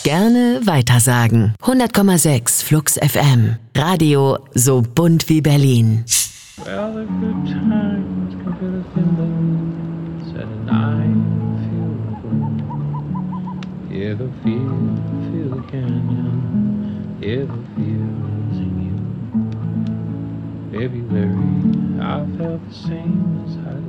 Gerne weitersagen. 100,6 Flux FM. Radio so bunt wie Berlin. Well, the good times can feel the thimbles and the night feel the gold. Hear the feel the canyon, hear the feels in you. February, I felt the same as I